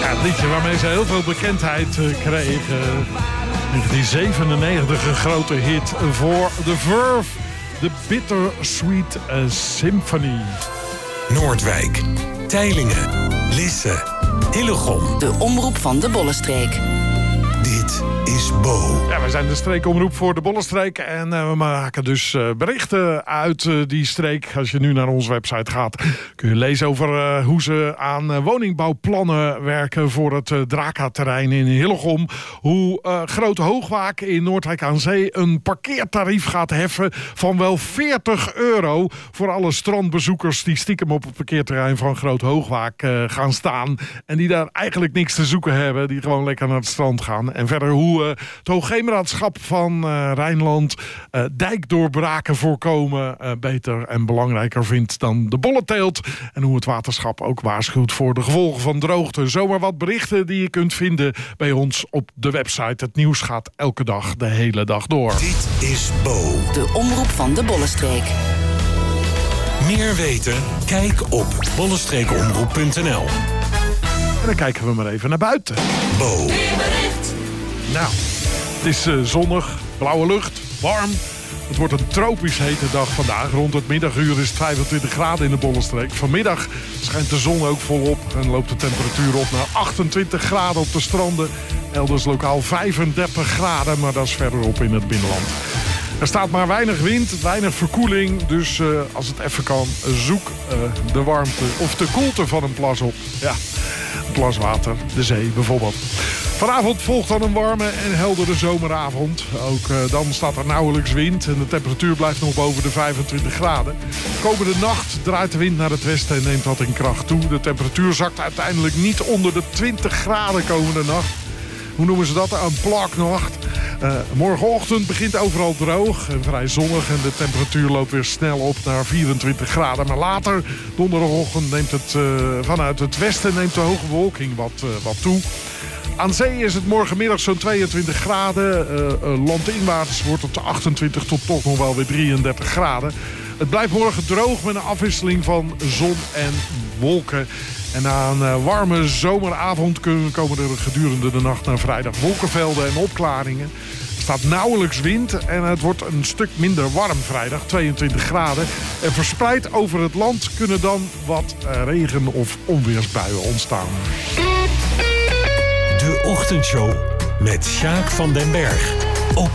Het liedje waarmee ze heel veel bekendheid kreeg. 1997 een grote hit voor The Verve. The Bittersweet Symphony. Noordwijk, Teylingen, Lisse, Hillegom. De omroep van de Bollenstreek. Dit is Bo. Ja, wij zijn de streekomroep voor de Bollenstreek. En we maken dus berichten uit die streek. Als je nu naar onze website gaat, kun je lezen over hoe ze aan woningbouwplannen werken voor het Draka-terrein in Hillegom. Hoe Grote Hoogwaak in Noordwijk aan Zee een parkeertarief gaat heffen van wel €40 voor alle strandbezoekers die stiekem op het parkeerterrein van Grote Hoogwaak gaan staan. En die daar eigenlijk niks te zoeken hebben. Die gewoon lekker naar het strand gaan. En verder hoe het Hoogheemraadschap van Rijnland dijkdoorbraken voorkomen beter en belangrijker vindt dan de bollenteelt. En hoe het waterschap ook waarschuwt voor de gevolgen van droogte. Zomaar wat berichten die je kunt vinden bij ons op de website. Het nieuws gaat elke dag, de hele dag door. Dit is Bo. De omroep van de Bollenstreek. Meer weten? Kijk op bollenstreekomroep.nl. En dan kijken we maar even naar buiten. Bo. Nou, het is zonnig, blauwe lucht, warm. Het wordt een tropisch hete dag vandaag. Rond het middaguur is het 25 graden in de Bollenstreek. Vanmiddag schijnt de zon ook volop en loopt de temperatuur op naar 28 graden op de stranden. Elders lokaal 35 graden, maar dat is verderop in het binnenland. Er staat maar weinig wind, weinig verkoeling. Dus als het even kan, zoek de warmte of de koelte van een plas op. Ja, een plas water, de zee bijvoorbeeld. Vanavond volgt dan een warme en heldere zomeravond. Ook dan staat er nauwelijks wind en de temperatuur blijft nog boven de 25 graden. Komende nacht draait de wind naar het westen en neemt wat in kracht toe. De temperatuur zakt uiteindelijk niet onder de 20 graden komende nacht. Hoe noemen ze dat? Een plaknacht. Morgenochtend begint overal droog en vrij zonnig. En de temperatuur loopt weer snel op naar 24 graden. Maar later, donderdagochtend, neemt het vanuit het westen neemt de hoge bewolking wat toe. Aan zee is het morgenmiddag zo'n 22 graden. Landinwaarts wordt het 28 tot toch nog wel weer 33 graden. Het blijft morgen droog met een afwisseling van zon en wolken. En na een warme zomeravond komen er gedurende de nacht naar vrijdag wolkenvelden en opklaringen. Er staat nauwelijks wind en het wordt een stuk minder warm vrijdag, 22 graden. En verspreid over het land kunnen dan wat regen- of onweersbuien ontstaan. De Ochtendshow met Sjaak van den Berg.